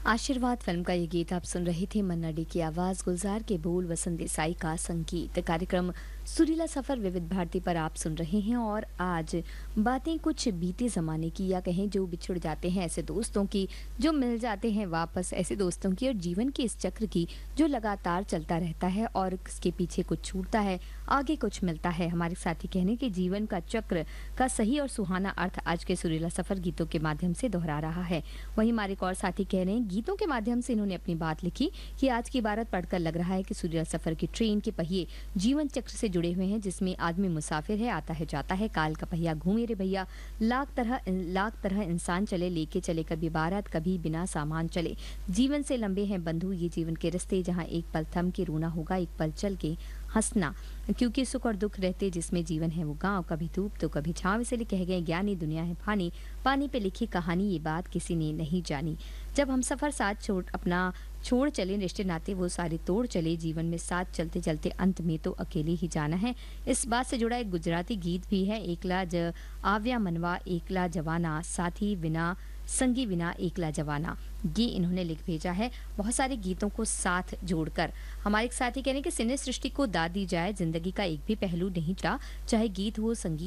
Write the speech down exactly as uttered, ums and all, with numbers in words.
आशीर्वाद फिल्म का ये गीत आप सुन रहे थे। मन्ना डे की आवाज, गुलजार के बोल, वसंत देसाई का संगीत। कार्यक्रम सुरीला सफर विविध भारती पर आप सुन रहे हैं और आज बातें कुछ बीते जमाने की, या कहें जो बिछुड़ जाते हैं ऐसे दोस्तों की, जो मिल जाते हैं वापस ऐसे दोस्तों की, और जीवन के इस चक्र की जो लगातार चलता रहता है और इसके पीछे कुछ छूटता है, आगे कुछ मिलता है। हमारे साथी कहने के जीवन का चक्र का सही और सुहाना अर्थ आज के सुरीला सफर गीतों के माध्यम से दोहरा रहा है। वहीं हमारे एक और साथी कह रहे हैं, गीतों के माध्यम से इन्होंने अपनी बात लिखी कि आज की इबारत पढ़कर लग रहा है कि सुरीला सफर की ट्रेन के पहिए जीवन चक्र से जुड़े हुए हैं, जिसमें आदमी मुसाफिर है, आता है जाता है, काल का पहिया घूमे रे भैया, लाख तरह लाख तरह इंसान चले, लेके चले कभी बारात कभी बिना सामान चले, जीवन से लंबे हैं बंधु ये जीवन के रिश्ते, जहाँ एक पल थम के रोना होगा, एक पल चल के हंसना, क्योंकि सुख और दुख रहते जिसमें जीवन है वो गांव, कभी धूप तो कभी छांव, इसलिए कह गए ज्ञानी दुनिया है फानी, पानी पे लिखी कहानी ये बात किसी ने नहीं जानी। जब हम सफर साथ छोड़ अपना छोड़ चले, रिश्ते नाते वो सारे तोड़ चले, जीवन में साथ चलते चलते अंत में तो अकेले ही जाना है। इस बात से जुड़ा एक गुजराती गीत भी है, एकला ज आव्या मनवा एकला जवाना, साथी बिना संगी बिना एकला जवाना। ये इन्होंने लिख भेजा है बहुत सारे गीतों को साथ जोड़कर। हमारे एक साथी कहने के सिने सृष्टि को दाद दी जाए, जिंदगी का एक भी पहलू नहीं था, चाहे गीत हो संगीत